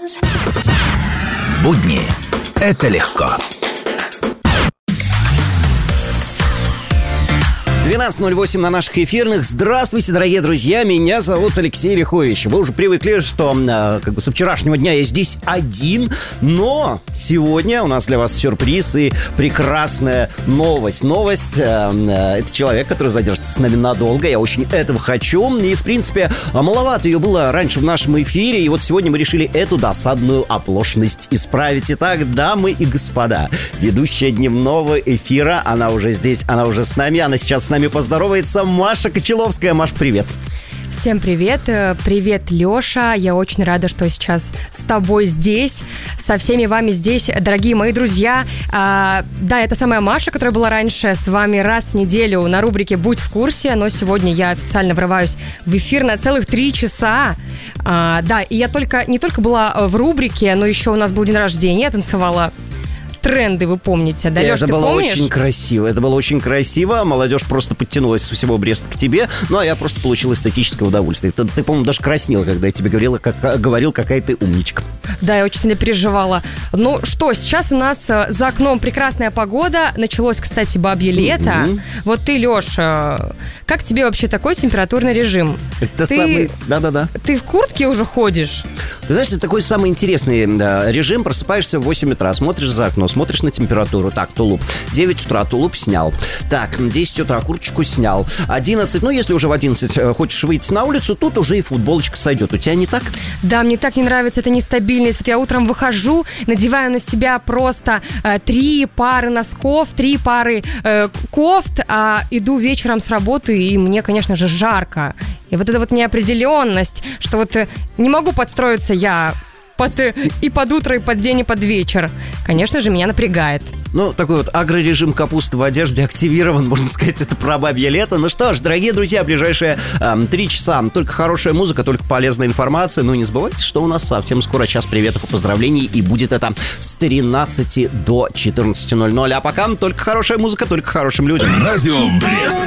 Будни – это легко. 12:08 на наших эфирных. Здравствуйте, дорогие друзья, меня зовут Алексей Лихович. Вы уже привыкли, что со вчерашнего дня я здесь один, но сегодня у нас для вас сюрприз и прекрасная новость. Новость — это человек, который задержится с нами надолго, я очень этого хочу. И, в принципе, маловато ее было раньше в нашем эфире, и вот сегодня мы решили эту досадную оплошность исправить. Итак, дамы и господа, ведущая дневного эфира, она уже здесь, она уже с нами, она сейчас с нами поздоровается, Маша Кочеловская. Маш, привет. Всем привет. Привет, Леша. Я очень рада, что сейчас с тобой здесь, со всеми вами здесь, дорогие мои друзья. Да, это самая Маша, которая была раньше с вами раз в неделю на рубрике «Будь в курсе», но сегодня я официально врываюсь в эфир на целых 3 часа. Да, и я не только была в рубрике, но еще у нас был день рождения, я танцевала тренды, вы помните, да, Лёш, это ты было помнишь? Очень красиво, это было очень красиво, молодежь просто подтянулась со всего Бреста к тебе, ну, а я просто получил эстетическое удовольствие. Ты, по-моему, даже краснела, когда я тебе говорил, какая ты умничка. Да, я очень сильно переживала. Ну что, сейчас у нас за окном прекрасная погода, началось, кстати, бабье лето. Вот ты, Лёш, как тебе вообще такой температурный режим? Это самый... Да-да-да. Ты в куртке уже ходишь? Ты знаешь, это такой самый интересный режим. Просыпаешься в 8 утра, смотришь за окно, смотришь на температуру. Так, тулуп. 9 утра тулуп снял. Так, 10 утра курточку снял. 11, ну, если уже в 11 хочешь выйти на улицу, тут уже и футболочка сойдет. У тебя не так? Да, мне так не нравится эта нестабильность. Вот я утром выхожу, надеваю на себя просто 3 пары носков, 3 пары кофт, а иду вечером с работы, и мне, конечно же, жарко. И вот эта вот неопределенность, что вот не могу подстроиться я и под утро, и под день, и под вечер, конечно же, меня напрягает. Ну, такой вот агрорежим капусты в одежде активирован, можно сказать, это про бабье лето. Ну что ж, дорогие друзья, ближайшие 3 часа только хорошая музыка, только полезная информация. Ну, не забывайте, что у нас совсем скоро час приветов и поздравлений, и будет это с 13 до 14:00. А пока только хорошая музыка, только хорошим людям. Радио Брест.